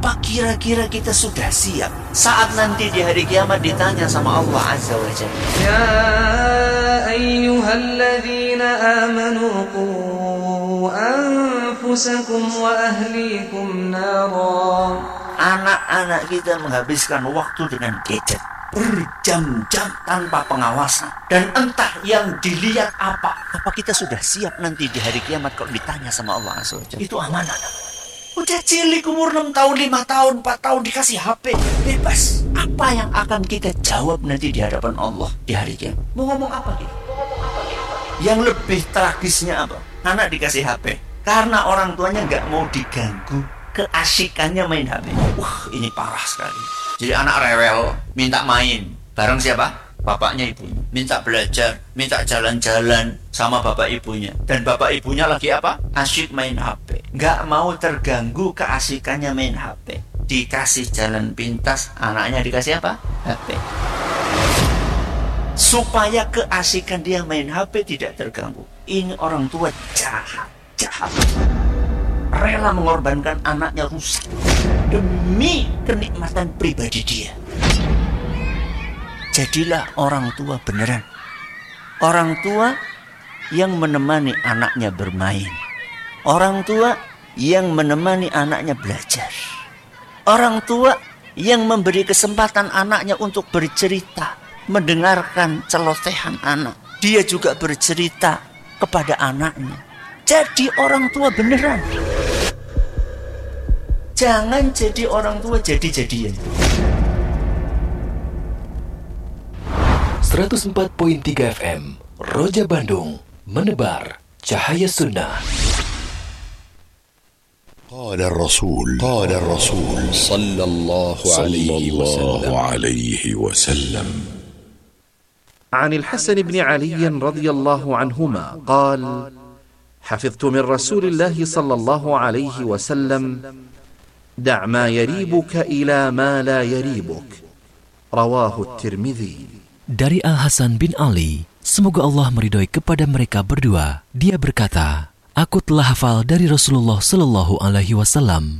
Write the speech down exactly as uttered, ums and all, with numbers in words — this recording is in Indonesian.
Apa kira-kira kita sudah siap saat nanti di hari kiamat ditanya sama Allah Azza wa Jalla? Ya ayyuhalladzina amanu qu anfusakum wa ahlikum nara. Anak-anak kita menghabiskan waktu dengan gadget berjam-jam tanpa pengawasan, dan entah yang dilihat apa. Apa kita sudah siap nanti di hari kiamat kalau ditanya sama Allah Azza wa Jalla? Itu amanah. Udah cilik umur enam tahun, lima tahun, empat tahun dikasih H P bebas. Apa yang akan kita jawab nanti di hadapan Allah di hari kiamat? Mau ngomong apa kita? Yang lebih tragisnya apa? Anak dikasih H P karena orang tuanya nggak mau diganggu keasikannya main H P. Wah, ini parah sekali. Jadi anak rewel, minta main. Bareng siapa? Bapaknya, ibunya. Minta belajar, minta jalan-jalan sama bapak ibunya. Dan bapak ibunya lagi apa? Asyik main H P. Nggak mau terganggu keasikannya main H P. Dikasih jalan pintas, anaknya dikasih apa? H P. Supaya keasikan dia main H P tidak terganggu. Ini orang tua jahat, jahat. Rela mengorbankan anaknya rusak demi kenikmatan pribadi dia. Jadilah orang tua beneran. Orang tua yang menemani anaknya bermain. Orang tua yang menemani anaknya belajar. Orang tua yang memberi kesempatan anaknya untuk bercerita, mendengarkan celotehan anak. Dia juga bercerita kepada anaknya. Jadi orang tua beneran. Jangan jadi orang tua jadi-jadian. seratus empat koma tiga F M Roja Bandung, menebar cahaya sunnah. قال الرسول قال الرسول صلى الله عليه وسلم عن الحسن بن علي رضي الله عنهما قال: حفظت من رسول الله صلى الله عليه وسلم: دع ما يريبك إلى ما لا يريبك. رواه الترمذي. Dari Al Hasan bin Ali, semoga Allah meridhoi kepada mereka berdua, dia berkata, aku telah hafal dari Rasulullah Sallallahu Alaihi Wasallam,